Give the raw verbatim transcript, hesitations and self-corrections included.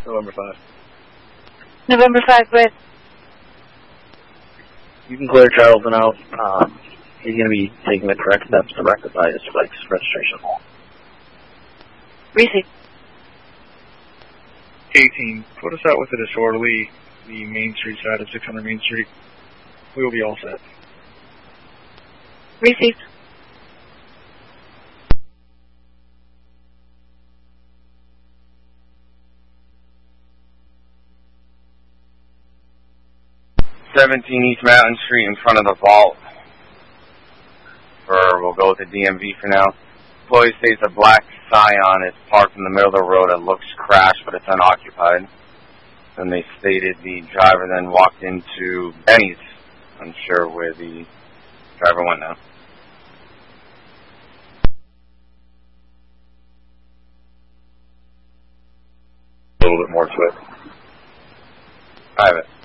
November five. November five, with? You can clear Charles and out. Um, he's going to be taking the correct steps to rectify his flight's registration. Receive. eighteen, put us out with a disorderly, the Main Street side of six hundred Main Street. We will be all set. Received. seventeen East Mountain Street in front of the vault. For, we'll go with the D M V for now. Employee states a black Scion is parked in the middle of the road. It looks crashed, but it's unoccupied. Then they stated the driver then walked into Benny's. Unsure where the driver went now. A little bit more to it. Private.